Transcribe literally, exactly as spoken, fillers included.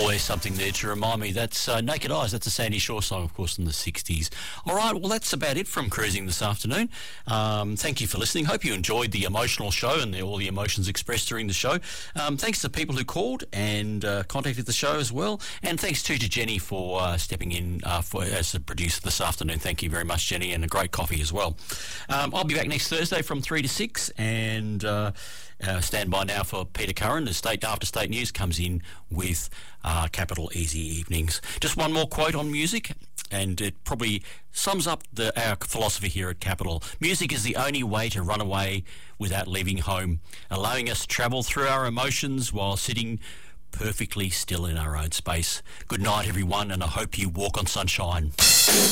Always something there to remind me. That's uh, Naked Eyes. That's a Sandy Shaw song, of course, in the sixties. All right, well, that's about it from Cruising this afternoon. Um, thank you for listening. Hope you enjoyed the emotional show and the, all the emotions expressed during the show. Um, thanks to people who called and uh, contacted the show as well. And thanks too to Jenny for uh, stepping in uh, for, as a producer this afternoon. Thank you very much, Jenny, and a great coffee as well. Um, I'll be back next Thursday from three to six, and uh, uh, stand by now for Peter Curran. The State After State News comes in with uh, Capital Easy Evenings. Just one more quote on music, and it probably sums up the, our philosophy here at Capital. Music is the only way to run away without leaving home, allowing us to travel through our emotions while sitting perfectly still in our own space. Good night, everyone, and I hope you walk on sunshine.